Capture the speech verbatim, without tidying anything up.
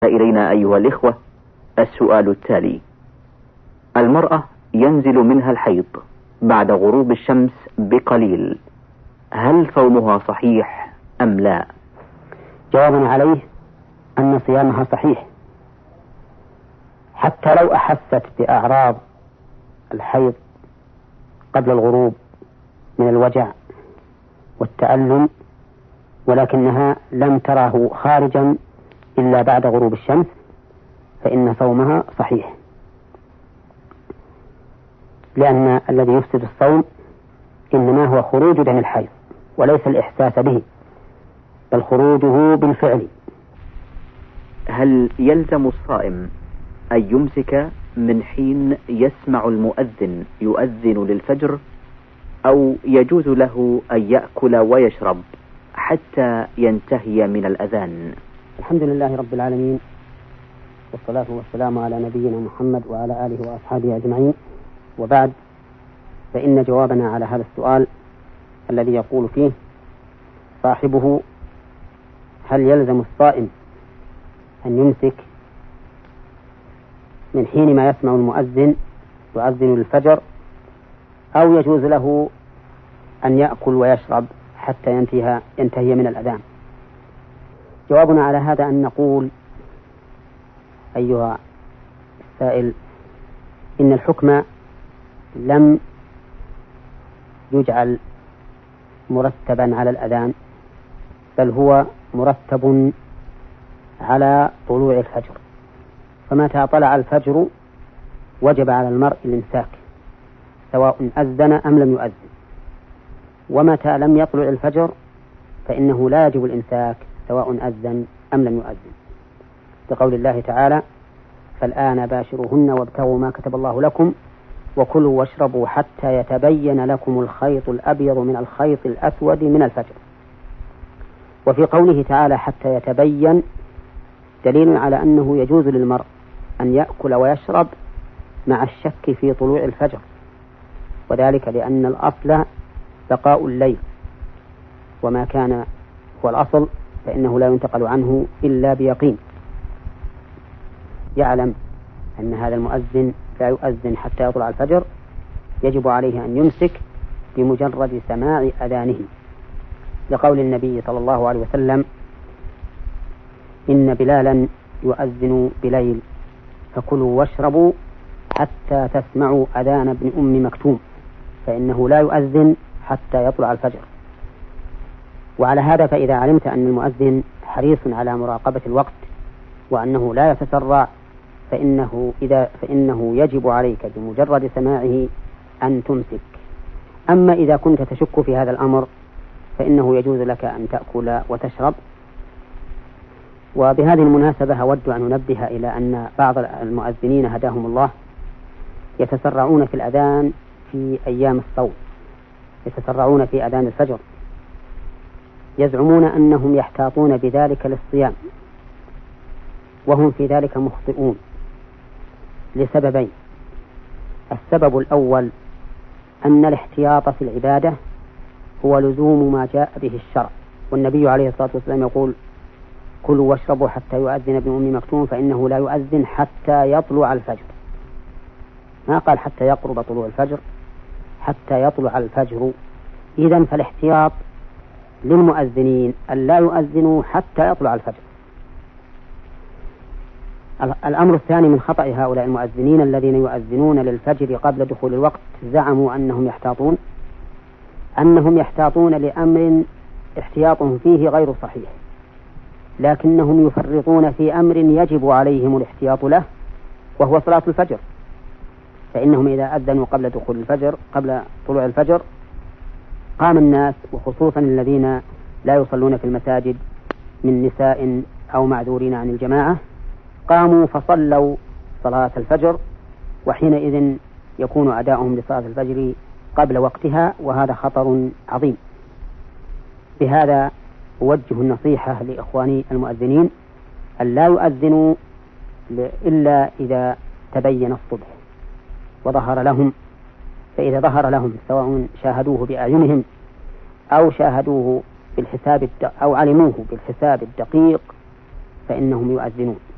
إلينا أيها الإخوة السؤال التالي: المرأة ينزل منها الحيض بعد غروب الشمس بقليل، هل صومها صحيح أم لا؟ جوابنا عليه أن صيامها صحيح، حتى لو أحست بأعراض الحيض قبل الغروب من الوجع والتألم، ولكنها لم تراه خارجا إلا بعد غروب الشمس، فإن صومها صحيح، لأن الذي يفسد الصوم إنما هو خروج دم الحيض وليس الإحساس به، بل خروجه بالفعل. هل يلزم الصائم أن يمسك من حين يسمع المؤذن يؤذن للفجر، أو يجوز له أن يأكل ويشرب حتى ينتهي من الأذان؟ الحمد لله رب العالمين، والصلاة والسلام على نبينا محمد وعلى آله وأصحابه أجمعين، وبعد، فإن جوابنا على هذا السؤال الذي يقول فيه صاحبه: هل يلزم الصائم أن يمسك من حين ما يسمع المؤذن يؤذن للفجر، أو يجوز له أن يأكل ويشرب حتى ينتهي, ينتهي من الأذان؟ جوابنا على هذا أن نقول: أيها السائل، إن الحكم لم يجعل مرتبا على الأذان، بل هو مرتب على طلوع الفجر، فمتى طلع الفجر وجب على المرء الإمساك سواء أذن أم لم يؤذن، ومتى لم يطلع الفجر فإنه لا يجب الإمساك سواء أذن أم لم يؤذن، لقول الله تعالى: فالآن باشروهن وابتغوا ما كتب الله لكم وكلوا واشربوا حتى يتبين لكم الخيط الأبيض من الخيط الأسود من الفجر. وفي قوله تعالى حتى يتبين دليل على أنه يجوز للمرء أن يأكل ويشرب مع الشك في طلوع الفجر، وذلك لأن الأصل بقاء الليل، وما كان هو الأصل فإنه لا ينتقل عنه إلا بيقين. يعلم أن هذا المؤذن لا يؤذن حتى يطلع الفجر، يجب عليه أن يمسك بمجرد سماع أذانه، لقول النبي صلى الله عليه وسلم: إن بلالا يؤذن بليل فكلوا واشربوا حتى تسمعوا أذان ابن أم مكتوم، فإنه لا يؤذن حتى يطلع الفجر. وعلى هذا فإذا علمت أن المؤذن حريص على مراقبة الوقت وأنه لا يتسرع، فإنه, إذا فإنه يجب عليك بمجرد سماعه أن تمسك. أما إذا كنت تشك في هذا الأمر فإنه يجوز لك أن تأكل وتشرب. وبهذه المناسبة أود أن ننبه إلى أن بعض المؤذنين هداهم الله يتسرعون في الأذان في أيام الصوم، يتسرعون في أذان الفجر، يزعمون أنهم يحتاطون بذلك للصيام، وهم في ذلك مخطئون لسببين: السبب الأول أن الاحتياط في العبادة هو لزوم ما جاء به الشرع، والنبي عليه الصلاة والسلام يقول: كلوا واشربوا حتى يؤذن ابن أم مكتوم فإنه لا يؤذن حتى يطلع الفجر. ما قال حتى يقرب طلوع الفجر، حتى يطلع الفجر. إذن فالاحتياط للمؤذنين أن لا يؤذنوا حتى يطلع الفجر. الأمر الثاني من خطأ هؤلاء المؤذنين الذين يؤذنون للفجر قبل دخول الوقت، زعموا أنهم يحتاطون أنهم يحتاطون لأمر احتياطهم فيه غير صحيح، لكنهم يفرطون في أمر يجب عليهم الاحتياط له، وهو صلاة الفجر. فإنهم إذا أذنوا قبل دخول الفجر قبل طلوع الفجر قام الناس، وخصوصا الذين لا يصلون في المساجد من نساء أو معذورين عن الجماعة، قاموا فصلوا صلاة الفجر، وحينئذ يكون أداؤهم لصلاة الفجر قبل وقتها، وهذا خطر عظيم. بهذا أوجه النصيحة لإخواني المؤذنين أن لا يؤذنوا إلا إذا تبين الصبح وظهر لهم، فإذا ظهر لهم سواء شاهدوه بأعينهم أو شاهدوه بالحساب أو علموه بالحساب الدقيق فإنهم يؤذنون.